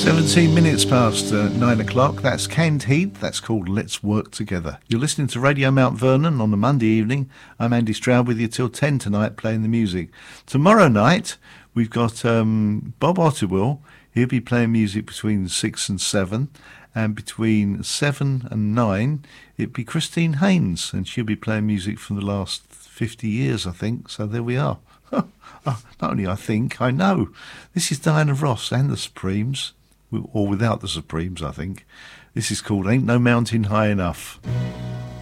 17 minutes past 9 o'clock. That's Canned Heat. That's called Let's Work Together. You're listening to Radio Mount Vernon on a Monday evening. I'm Andy Stroud with you till 10 tonight playing the music. Tomorrow night we've got Bob Otterwill. He'll be playing music between 6 and 7. And between 7 and 9 it'll be Christine Haynes. And she'll be playing music from the last 50 years, I think. So there we are. Not only I think, I know. This is Diana Ross and the Supremes. Or without the Supremes, I think. This is called Ain't No Mountain High Enough.